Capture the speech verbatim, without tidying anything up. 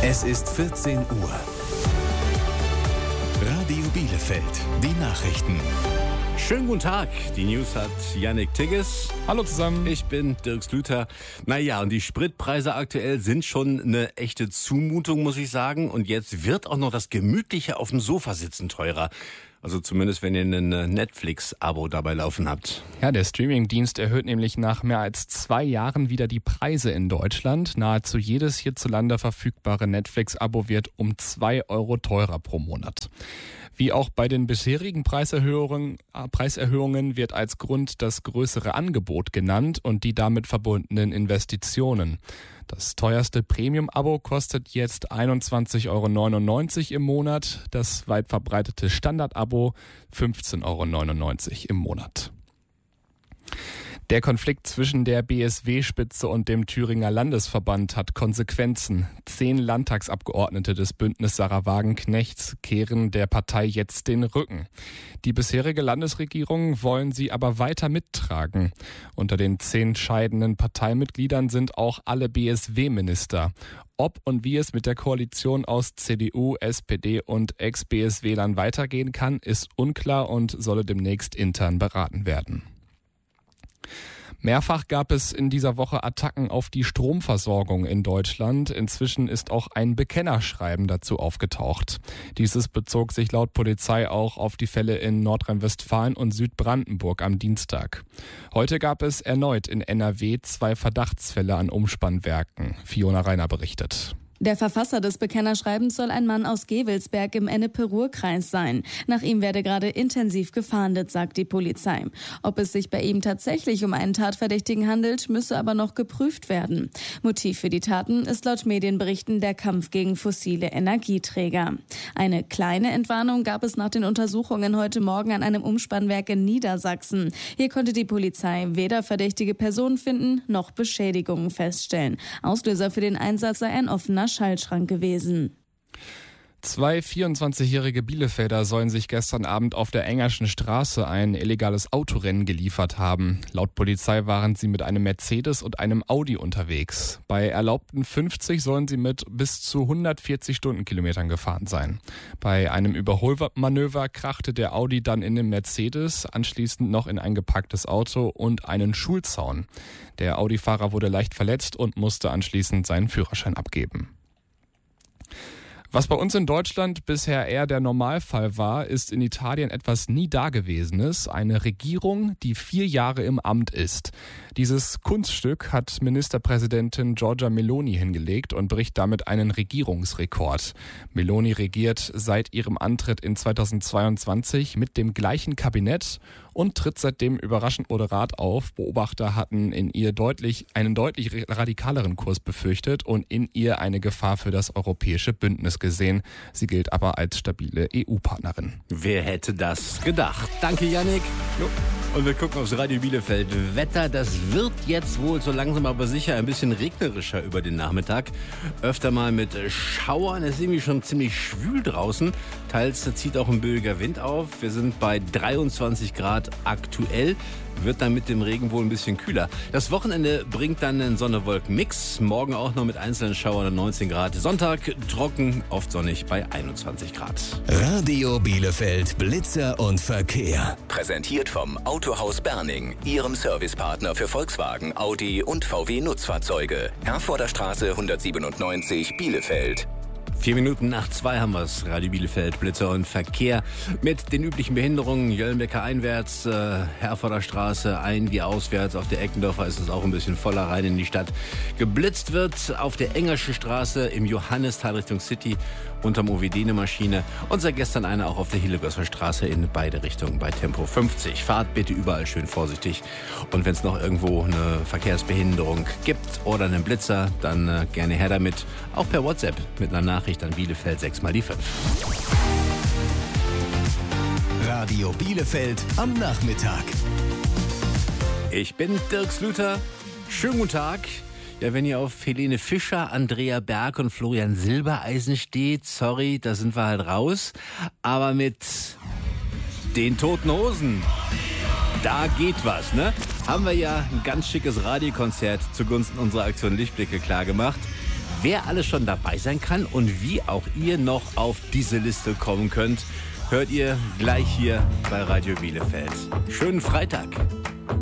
Es ist vierzehn Uhr. Radio Bielefeld, die Nachrichten. Schönen guten Tag, die News hat Yannick Tigges. Hallo zusammen. Ich bin Dirk Slüter. Naja, und die Spritpreise aktuell sind schon eine echte Zumutung, muss ich sagen. Und jetzt wird auch noch das gemütliche auf dem Sofa sitzen teurer. Also zumindest, wenn ihr ein Netflix-Abo dabei laufen habt. Ja, der Streamingdienst erhöht nämlich nach mehr als zwei Jahren wieder die Preise in Deutschland. Nahezu jedes hierzulande verfügbare Netflix-Abo wird um zwei Euro teurer pro Monat. Wie auch bei den bisherigen Preiserhöhungen, Preiserhöhungen wird als Grund das größere Angebot genannt und die damit verbundenen Investitionen. Das teuerste Premium-Abo kostet jetzt einundzwanzig Euro neunundneunzig im Monat, das weit verbreitete Standard-Abo fünfzehn Euro neunundneunzig im Monat. Der Konflikt zwischen der B S W-Spitze und dem Thüringer Landesverband hat Konsequenzen. Zehn Landtagsabgeordnete des Bündnis Sarah Wagenknechts kehren der Partei jetzt den Rücken. Die bisherige Landesregierung wollen sie aber weiter mittragen. Unter den zehn scheidenden Parteimitgliedern sind auch alle B S W-Minister. Ob und wie es mit der Koalition aus C D U, S P D und Ex-B S W-Lern weitergehen kann, ist unklar und solle demnächst intern beraten werden. Mehrfach gab es in dieser Woche Attacken auf die Stromversorgung in Deutschland. Inzwischen ist auch ein Bekennerschreiben dazu aufgetaucht. Dieses bezog sich laut Polizei auch auf die Fälle in Nordrhein-Westfalen und Südbrandenburg am Dienstag. Heute gab es erneut in N R W zwei Verdachtsfälle an Umspannwerken. Fiona Reiner berichtet. Der Verfasser des Bekennerschreibens soll ein Mann aus Gewelsberg im Ennepe-Ruhr-Kreis sein. Nach ihm werde gerade intensiv gefahndet, sagt die Polizei. Ob es sich bei ihm tatsächlich um einen Tatverdächtigen handelt, müsse aber noch geprüft werden. Motiv für die Taten ist laut Medienberichten der Kampf gegen fossile Energieträger. Eine kleine Entwarnung gab es nach den Untersuchungen heute Morgen an einem Umspannwerk in Niedersachsen. Hier konnte die Polizei weder verdächtige Personen finden, noch Beschädigungen feststellen. Auslöser für den Einsatz sei ein offener Schaltschrank gewesen. Zwei vierundzwanzigjährige Bielefelder sollen sich gestern Abend auf der Engerschen Straße ein illegales Autorennen geliefert haben. Laut Polizei waren sie mit einem Mercedes und einem Audi unterwegs. Bei erlaubten fünfzig sollen sie mit bis zu hundertvierzig Stundenkilometern gefahren sein. Bei einem Überholmanöver krachte der Audi dann in den Mercedes, anschließend noch in ein geparktes Auto und einen Schulzaun. Der Audi-Fahrer wurde leicht verletzt und musste anschließend seinen Führerschein abgeben. Was bei uns in Deutschland bisher eher der Normalfall war, ist in Italien etwas nie Dagewesenes. Eine Regierung, die vier Jahre im Amt ist. Dieses Kunststück hat Ministerpräsidentin Giorgia Meloni hingelegt und bricht damit einen Regierungsrekord. Meloni regiert seit ihrem Antritt in zweitausendzweiundzwanzig mit dem gleichen Kabinett und tritt seitdem überraschend moderat auf. Beobachter hatten in ihr deutlich einen deutlich radikaleren Kurs befürchtet und in ihr eine Gefahr für das europäische Bündnis gesehen. Sie gilt aber als stabile E U-Partnerin. Wer hätte das gedacht? Danke, Yannick. Jo. Und wir gucken aufs Radio Bielefeld. Wetter, das wird jetzt wohl so langsam aber sicher ein bisschen regnerischer über den Nachmittag. Öfter mal mit Schauern. Es ist irgendwie schon ziemlich schwül draußen. Teils zieht auch ein böiger Wind auf. Wir sind bei dreiundzwanzig Grad aktuell. Wird dann mit dem Regen wohl ein bisschen kühler. Das Wochenende bringt dann einen Sonne-Wolken-Mix. Morgen auch noch mit einzelnen Schauern und neunzehn Grad. Sonntag trocken, oft sonnig bei einundzwanzig Grad. Radio Bielefeld, Blitzer und Verkehr. Präsentiert vom Autohaus Berning, Ihrem Servicepartner für Volkswagen, Audi und V W-Nutzfahrzeuge. Herforder Straße hundertsiebenundneunzig, Bielefeld. Vier Minuten nach zwei haben wir es. Radio Bielefeld, Blitzer und Verkehr mit den üblichen Behinderungen. Jöllenbecker einwärts, äh, Herforder Straße ein wie auswärts. Auf der Eckendorfer ist es auch ein bisschen voller rein in die Stadt. Geblitzt wird auf der Engersche Straße im Johannisthal Richtung City unterm O W D eine Maschine. Und seit gestern eine auch auf der Hillegösser Straße in beide Richtungen bei Tempo fünfzig. Fahrt bitte überall schön vorsichtig. Und wenn es noch irgendwo eine Verkehrsbehinderung gibt oder einen Blitzer, dann äh, gerne her damit. Auch per WhatsApp mit einer Nachricht an Bielefeld sechs mal die fünf. Radio Bielefeld am Nachmittag. Ich bin Dirk Slüter. Schönen guten Tag. Ja, wenn ihr auf Helene Fischer, Andrea Berg und Florian Silbereisen steht, sorry, da sind wir halt raus. Aber mit den Toten Hosen, da geht was, ne? Haben wir ja ein ganz schickes Radiokonzert zugunsten unserer Aktion Lichtblicke klar gemacht. Wer alles schon dabei sein kann und wie auch ihr noch auf diese Liste kommen könnt, hört ihr gleich hier bei Radio Bielefeld. Schönen Freitag.